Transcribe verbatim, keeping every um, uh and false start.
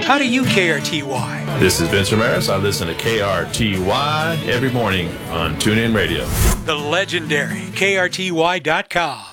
How do you K R T Y? This is Vince Ramirez. I listen to K R T Y every morning on TuneIn Radio. The legendary K R T Y dot com.